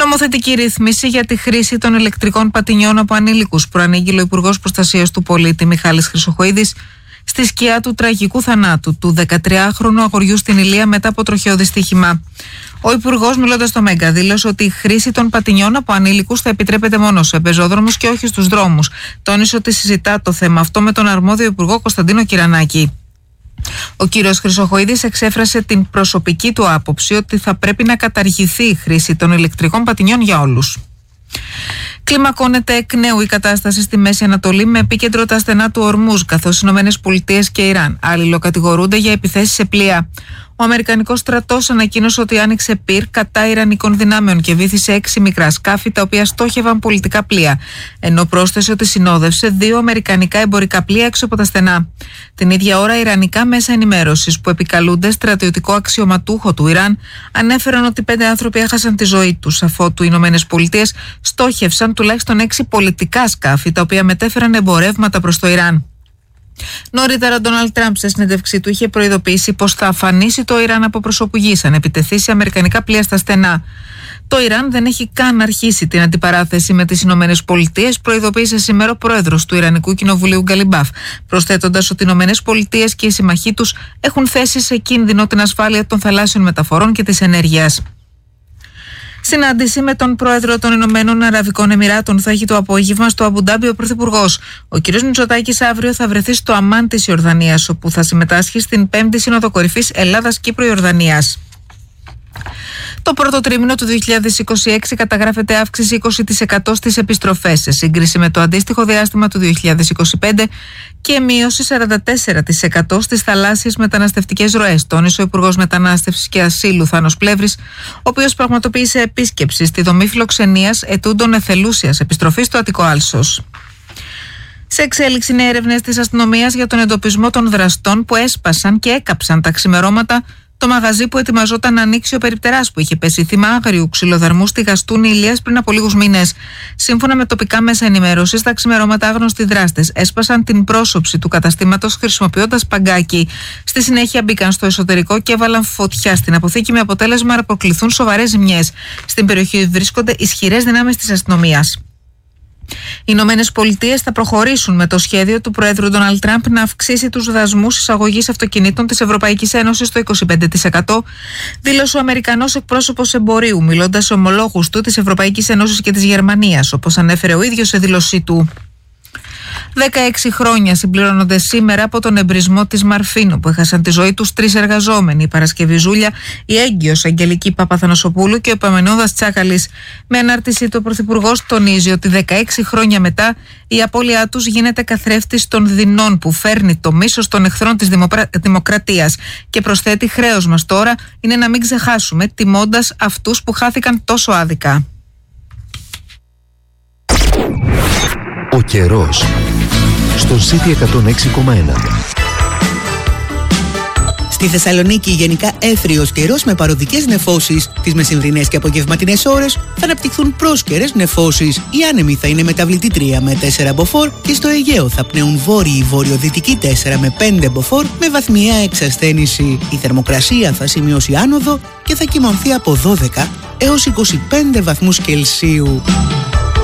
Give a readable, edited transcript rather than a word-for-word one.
Νομοθετική ρύθμιση για τη χρήση των ηλεκτρικών πατινιών από ανήλικους, προανήγγειλε ο Υπουργός Προστασίας του Πολίτη Μιχάλης Χρυσοχοΐδης στη σκιά του τραγικού θανάτου του 13χρονου αγοριού στην Ηλία μετά από τροχαίο δυστύχημα. Ο Υπουργός, μιλώντας στο Μέγκα, δήλωσε ότι η χρήση των πατινιών από ανήλικους θα επιτρέπεται μόνο σε πεζόδρομους και όχι στους δρόμους. Τόνισε ότι συζητά το θέμα αυτό με τον αρμόδιο Υπουργό Κωνσταντίνο Κυρανάκη. Ο κύριος Χρυσοχοΐδης εξέφρασε την προσωπική του άποψη ότι θα πρέπει να καταργηθεί η χρήση των ηλεκτρικών πατινιών για όλους. Κλιμακώνεται εκ νέου η κατάσταση στη Μέση Ανατολή με επίκεντρο τα στενά του Ορμούζ, καθώς οι ΗΠΑ και Ιράν αλληλοκατηγορούνται για επιθέσεις σε πλοία. Ο Αμερικανικός στρατός ανακοίνωσε ότι άνοιξε πυρ κατά Ιρανικών δυνάμεων και βύθισε 6 μικρά σκάφη τα οποία στόχευαν πολιτικά πλοία, ενώ πρόσθεσε ότι συνόδευσε 2 αμερικανικά εμπορικά πλοία έξω από τα στενά. Την ίδια ώρα, ιρανικά μέσα ενημέρωσης που επικαλούνται στρατιωτικό αξιωματούχο του Ιράν ανέφεραν ότι 5 άνθρωποι έχασαν τη ζωή τους, αφότου οι ΗΠΑ στόχευσαν τουλάχιστον 6 πολιτικά σκάφη τα οποία μετέφεραν εμπορεύματα προς το Ιράν. Νωρίτερα, ο Ντόναλντ Τραμπ σε συνέντευξή του είχε προειδοποιήσει πως θα αφανίσει το Ιράν από προσώπου γης αν επιτεθεί σε αμερικανικά πλοία στα στενά. Το Ιράν δεν έχει καν αρχίσει την αντιπαράθεση με τις Ηνωμένες Πολιτείες, προειδοποίησε σήμερα ο πρόεδρος του Ιρανικού Κοινοβουλίου Γκαλιμπάφ, προσθέτοντας ότι οι Ηνωμένες Πολιτείες και οι συμμαχοί τους έχουν θέσει σε κίνδυνο την ασφάλεια των θαλάσσιων μεταφορών και της ενέργειας. Συνάντηση με τον πρόεδρο των Ηνωμένων Αραβικών Εμιράτων θα έχει το απόγευμα στο Αμπουντάμπι ο Πρωθυπουργός. Ο κ. Μητσοτάκης αύριο θα βρεθεί στο Αμάν της Ιορδανίας, όπου θα συμμετάσχει στην 5η Σύνοδο Κορυφής Ελλάδας-Κύπρου-Ιορδανίας. Το πρώτο τρίμηνο του 2026 καταγράφεται αύξηση 20% στις επιστροφές σε σύγκριση με το αντίστοιχο διάστημα του 2025 και μείωση 44% στις θαλάσσιες μεταναστευτικές ροές, τόνισε ο Υπουργός Μετανάστευσης και Ασύλου Θάνος Πλεύρης, ο οποίος πραγματοποίησε επίσκεψη στη δομή φιλοξενίας ετούντων εθελούσιας επιστροφής στο Αττικό Άλσος. Σε εξέλιξη είναι έρευνες της αστυνομίας για τον εντοπισμό των δραστών που έσπασαν και έκαψαν τα ξημερώματα το μαγαζί που ετοιμαζόταν να ανοίξει ο περιπτεράς που είχε πέσει θύμα άγριου ξυλοδαρμού στη Γαστούνη Ηλίας πριν από λίγους μήνες. Σύμφωνα με τοπικά μέσα ενημέρωσης, τα ξημερώματα άγνωστοι δράστες έσπασαν την πρόσωψη του καταστήματος χρησιμοποιώντας παγκάκι. Στη συνέχεια μπήκαν στο εσωτερικό και έβαλαν φωτιά στην αποθήκη με αποτέλεσμα να προκληθούν σοβαρές ζημιές. Στην περιοχή βρίσκονται ισχυρές δυνάμεις της αστυνομίας. Οι Ηνωμένες Πολιτείες θα προχωρήσουν με το σχέδιο του Προέδρου Ντόναλντ Τραμπ να αυξήσει τους δασμούς εισαγωγής αυτοκινήτων της Ευρωπαϊκής Ένωσης στο 25%, δήλωσε ο Αμερικανός εκπρόσωπος εμπορίου, μιλώντας σε ομολόγους του της Ευρωπαϊκής Ένωσης και της Γερμανίας, όπως ανέφερε ο ίδιος σε δήλωσή του. 16 χρόνια συμπληρώνονται σήμερα από τον εμπρισμό της Μαρφίνου που έχασαν τη ζωή τους 3 εργαζόμενοι, η Παρασκευή Ζούλια, η έγκυος Αγγελική Παπαθανασοπούλου και ο Επαμενόδας Τσάκαλης. Με ανάρτησή του, ο Πρωθυπουργός τονίζει ότι 16 χρόνια μετά η απώλειά τους γίνεται καθρέφτης των δεινών που φέρνει το μίσος των εχθρών της δημοκρατίας και προσθέτει: χρέος μας τώρα είναι να μην ξεχάσουμε, τιμώντας αυτούς που χάθηκαν τόσο άδικα. Ο καιρός στον City 106,1. Στη Θεσσαλονίκη γενικά έθριος καιρός με παροδικές νεφώσεις. Τις μεσημβρινές και απογευματινές ώρες θα αναπτυχθούν πρόσκαιρες νεφώσεις. Οι άνεμοι θα είναι μεταβλητή 3 με 4 μποφόρ και στο Αιγαίο θα πνέουν βόρειοι βορειοδυτικοί 4 με 5 μποφόρ με βαθμιαία εξασθένηση. Η θερμοκρασία θα σημειώσει άνοδο και θα κυμανθεί από 12 έως 25 βαθμούς Κελσίου.